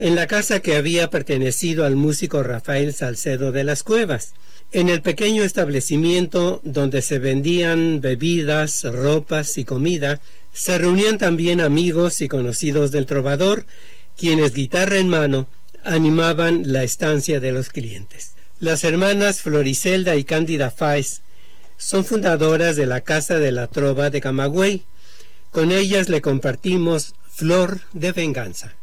en la casa que había pertenecido al músico Rafael Salcedo de las Cuevas. En el pequeño establecimiento donde se vendían bebidas, ropas y comida, se reunían también amigos y conocidos del trovador, quienes, guitarra en mano, animaban la estancia de los clientes. Las hermanas Floricelda y Cándida Fáez son fundadoras de la Casa de la Trova de Camagüey. Con ellas le compartimos Flor de Venganza.